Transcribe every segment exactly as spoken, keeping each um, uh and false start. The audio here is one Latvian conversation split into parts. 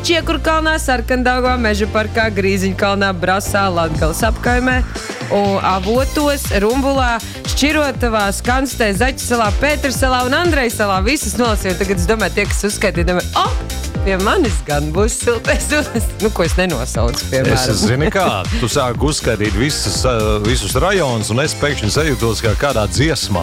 Čiekurkalnā, Sarkandaugavā, Mežaparkā, Grīziņkalnā, Brasā, Latgales apkaimē, un Avotos, Rumbulā, Šķirotavā, Skanstē, Zaķusalā, Pētersalā un Andrejsalā. Visas nolasīju. Tagad es domāju, tie, kas uzskaitīja, domāju, o, pie manis gan būs siltais ūdens. Nu, ko es nenosaucu, piemēram. Es zini kā, tu sāk uzskaitīt visus, visus rajonus, un es pēkšņi sajūtos kā kādā dziesmā,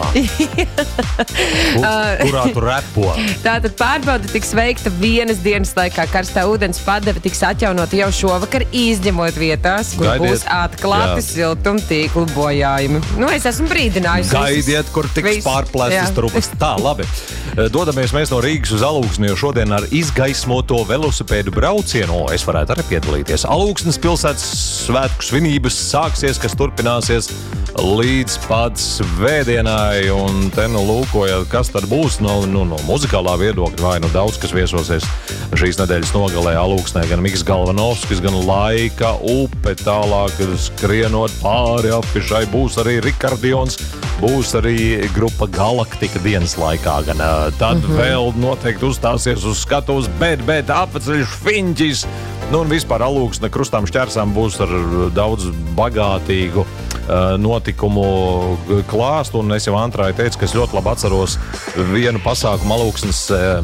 kur, kurā tu repo. Tātad pārbauda tiks veikta vienas dienas laikā. Karstā ūdens padeve tiks atjaunota jau šovakar, izņemot vietās, kur Gaidiet. būs atklāti siltumtīklu bojājumi. Nu, es esmu brīdinājusi. Gaidiet, kur tiks pārplēstas trupas. Tā, labi. Dodamies mēs no Rīgas uz Alūksni, jo šodien ar izgaismoto velosipēdu braucienu es varētu arī piedalīties. Alūksnes pilsētas svētku svinības sāksies, kas turpināsies līdz pat svētdienai, un te nu lūkojot, kas tad būs no, no, no muzikālā viedokļa, vai nu daudz, kas viesosies šīs nedēļas nogalē Alūksnē, gan Miks Galvanovskis, gan Laika upe, tālāk skrienot pāri afišai, būs arī Rikardions, būs arī grupa Galaktika dienas laikā, gan tad mm-hmm. vēl noteikti uzstāsies uz skatuves, bet, bet apveceļš fiņķis, nu un vispār Alūksne krustām šķērsām būs ar daudz bagātīgu notikumu klāstu, un es jau Antrai teicu, ka es ļoti labi atceros vienu pasākumu Alūksnes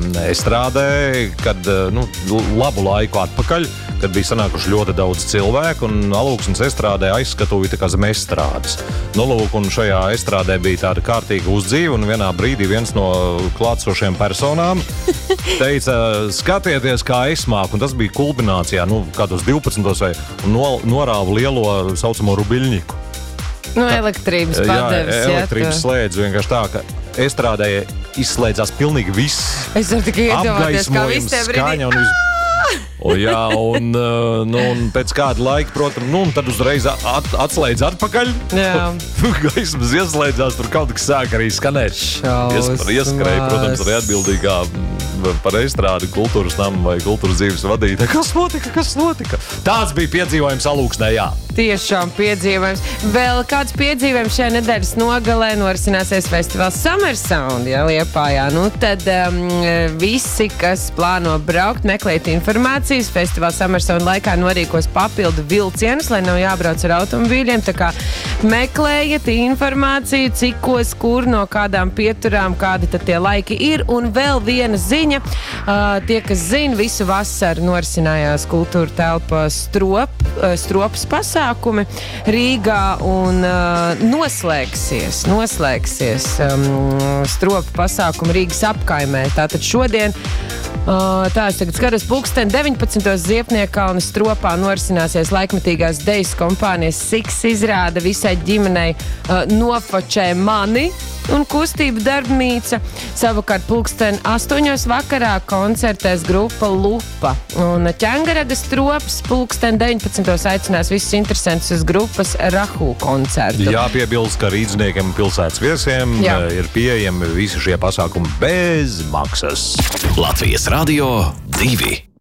estrādē, kad, nu, labu laiku atpakaļ, kad bija sanākuši ļoti daudz cilvēku, un Alūksnes estrādē aizskatuvi tā kā zem estrādes. Nu, lūk, un šajā estrādē bija tāda kārtīga uzdzīve, un vienā brīdī viens no klātsošiem personām teica, skatieties, kā es māku, un tas bija kulminācijā, nu, kādos divpadsmitos vai no, norāva lielo saucamo rubiļņiku. Nu, elektrības padevis. Jā, elektrības slēdz vienkārši tā, ka estrādē izslēdzās pilnīgi viss. Es varu tikai iedomāties, kā viss te brīdī. O, jā, un, nu, un pēc kāda laika, protams, nu, un tad uzreiz at, atslēdz atpakaļ. Jā. Gaismas ieslēdzās, tur kaut kas sāk arī skanēt. Šausmās. Ieskrēja, protams, arī atbildīgā par estrādi kultūras namu vai kultūras dzīves vadītāja. Kas notika, kas notika? Tāds bija piedzīvojums Alūksnē, jā. Tiešām piedzīvojums. Vēl kāds piedzīvojums šajā nedēļas nogalē norisināsies festivāls Summer Sound, ja, Liepājā. Nu, tad um, visi, kas plāno braukt, meklēt informācijas, festivāls Summer Sound laikā norīkos papildu vilcienus, lai nav jābrauc ar automobīļiem. Tā kā meklējiet informāciju, cikos, kur, no kādām pieturām, kādi tad tie laiki ir. Un vēl viena ziņa. Uh, tie, kas zina, visu vasaru norisinājās kultūra telpa strop, uh, stropas pasākumi Rīgā un uh, noslēgsies, noslēgsies um, stropa pasākumi Rīgas apkaimē. Tātad šodien Uh, tā, es tagad skatos pulksteni deviņpadsmitos Ziepniekalna stropā norisināsies laikmetīgās dejas kompānijas Siks izrāda visai ģimenei uh, Nofočē mani un kustība darbnīca. Savukārt pulksteni astoņos vakarā koncertēs grupa Lupa. Un Ķengaraga strops pulksteni deviņpadsmitos aicinās visus interesantus uz grupas Rahu koncertu. Jāpiebilst, ka rīdzniekiem un pilsētas viesiem Jā. ir pieejami visi šie pasākumi bez maksas. Latvijas Radio divi.